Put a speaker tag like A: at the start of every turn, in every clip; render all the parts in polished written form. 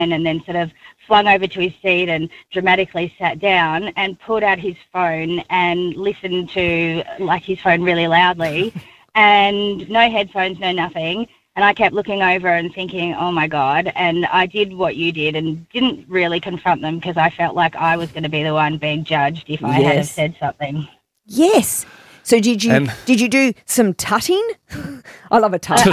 A: and then sort of flung over to his seat and dramatically sat down and pulled out his phone and listened to his phone really loudly and no headphones, no nothing. And I kept looking over and thinking, oh, my God. And I did what you did and didn't really confront them because I felt like I was going to be the one being judged if I had have said something.
B: Yes. So did you do some tutting? I love a tut.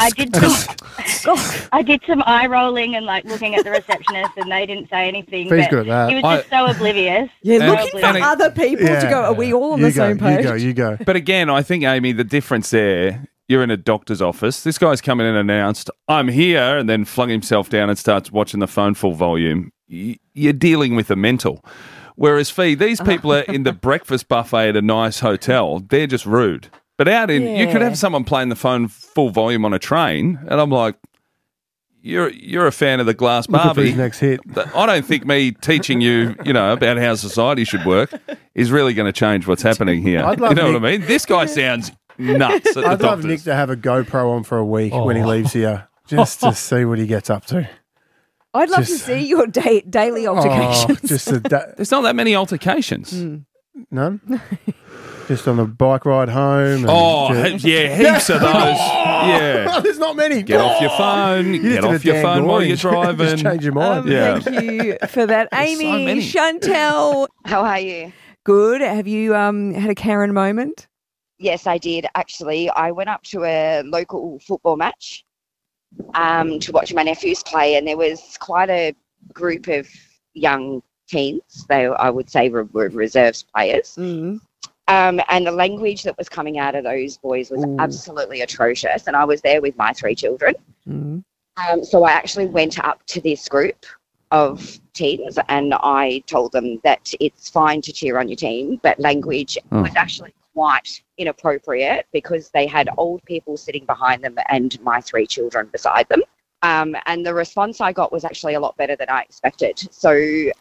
A: I did some eye rolling and looking at the receptionist, and they didn't say anything.
C: He's good at that.
A: He was just so oblivious.
B: Yeah, looking for other people to go, are we all on the same page?
C: You go.
D: But again, I think, Amy, the difference there, you're in a doctor's office. This guy's come in and announced, I'm here, and then flung himself down and starts watching the phone full volume. You're dealing with a mental. Whereas, Fee, these people are in the breakfast buffet at a nice hotel. They're just rude. But you could have someone playing the phone full volume on a train, and I'm like, you're a fan of the Glass Barbie.
C: Next hit.
D: I don't think me teaching you, about how society should work is really going to change what's happening here. What I mean? This guy sounds nuts.
C: I'd love Nick to have a GoPro on for a week when he leaves here, just to see what he gets up to.
B: I'd love to see your daily altercations.
D: There's not that many altercations.
C: None? Just on the bike ride home.
D: Heaps of those. Yeah.
C: There's not many.
D: Get off your phone. Get off your phone while you're driving.
C: Just change your mind.
B: Thank you for that. Amy, Chantel.
E: How are you?
B: Good. Have you had a Karen moment?
E: Yes, I did, actually. I went up to a local football match to watch my nephews play, and there was quite a group of young teens. I would say were reserves players. Mm-hmm. And the language that was coming out of those boys was absolutely atrocious. And I was there with my 3 children. Mm-hmm. So I actually went up to this group of teens and I told them that it's fine to cheer on your team, but language was actually quite inappropriate because they had old people sitting behind them and my 3 children beside them. And the response I got was actually a lot better than I expected. So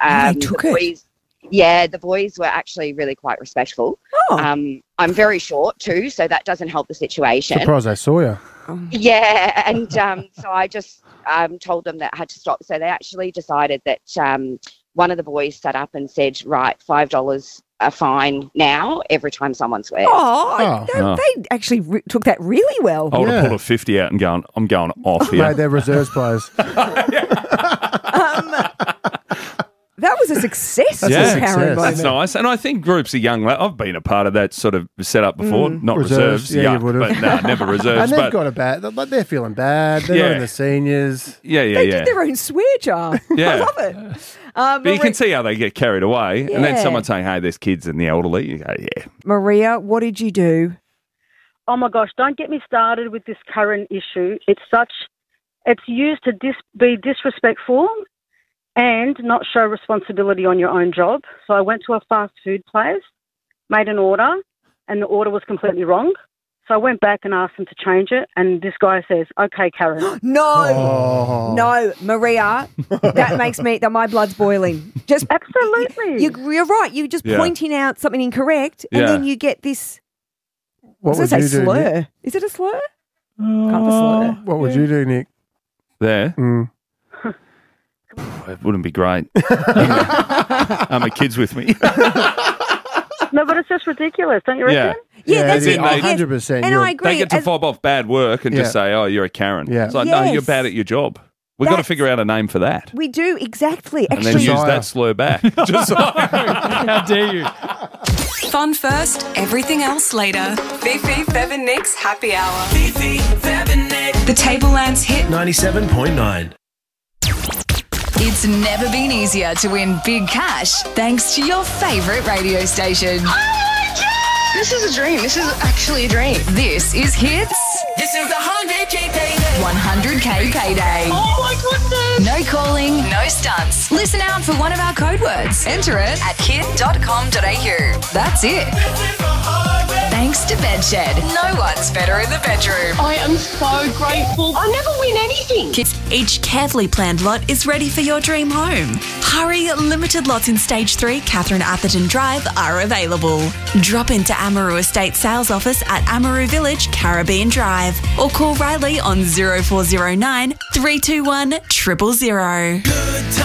E: the boys were actually really quite respectful. I'm very short too, so that doesn't help the situation.
C: Surprised I saw you.
E: Yeah, and so I just told them that I had to stop. So they actually decided that one of the boys sat up and said, right, $5 a fine now every time someone swears.
B: They actually took that really well.
D: I would have pulled a 50 out and gone, I'm going off here.
C: Mate, they're reserves players.
B: That was a success.
D: That's nice. And I think groups of young lads, I've been a part of that sort of setup before, not reserves.
C: Yeah, you would have.
D: But never reserves.
C: And they've got a bad, they're feeling bad. They're not in the seniors.
B: They did their own swear jar. I love it.
D: But you can see how they get carried away. And then someone saying, hey, there's kids and the elderly. You go,
B: Maria, what did you do?
F: Oh, my gosh, don't get me started with this current issue. It's used to be disrespectful and not show responsibility on your own job. So I went to a fast food place, made an order, and the order was completely wrong. So I went back and asked them to change it, and this guy says, okay, Karen.
B: No, Maria, that makes my blood's boiling.
F: Absolutely.
B: You're right. You're just pointing out something incorrect, and then you get this,
C: what would you do,
B: slur.
C: Nick?
B: Is it a slur? Kind of a slur.
C: What would you do, Nick?
D: There? It wouldn't be great. My kids with me.
F: No, but it's just ridiculous, don't you reckon?
B: Yeah, that's it.
C: 100%.
B: And I agree.
D: They get to fob off bad work and just say, oh, you're a Karen. Yeah. It's like, no, you're bad at your job. We've got to figure out a name for that.
B: We do, exactly.
D: And then use that slur back.
G: How dare you?
H: Fun first, everything else later. Fifi, Fev and Nick's Happy Hour.
I: Fifi, Fev and Nick.
H: The Tablelands hit
I: 97.9.
H: It's never been easier to win big cash thanks to your favourite radio station.
J: Oh my God! This is a dream. This is actually a dream.
H: This is Hits.
I: This is the 100K payday.
H: 100K payday.
J: Oh my goodness!
H: No calling, no stunts. Listen out for one of our code words. Enter it at kid.com.au. That's it.
I: This is the 100K.
H: Thanks to Bedshed. No one's better in the bedroom.
K: I am so grateful. I never win anything.
L: Each carefully planned lot is ready for your dream home. Hurry, limited lots in Stage 3, Catherine Atherton Drive are available. Drop into Amaru Estate Sales Office at Amaru Village, Caribbean Drive, or call Riley on 0409 321 000.